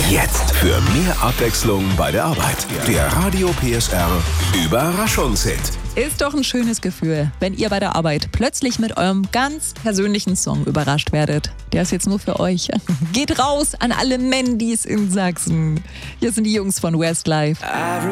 Jetzt für mehr Abwechslung bei der Arbeit. Der Radio PSR Überraschungshit. Ist doch ein schönes Gefühl, wenn ihr bei der Arbeit plötzlich mit eurem ganz persönlichen Song überrascht werdet. Der ist jetzt nur für euch. Geht raus an alle Mandys in Sachsen. Hier sind die Jungs von Westlife.